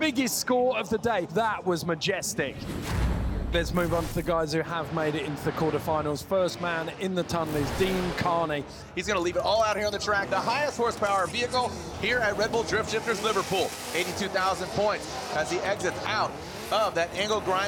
biggest score of the day. That was majestic. Let's move on to the guys who have made it into the quarterfinals. First man in the tunnel is Dean Carney. He's going to leave it all out here on the track. The highest horsepower vehicle here at Red Bull Drift Shifters Liverpool. 82,000 points as he exits out of that angle grind.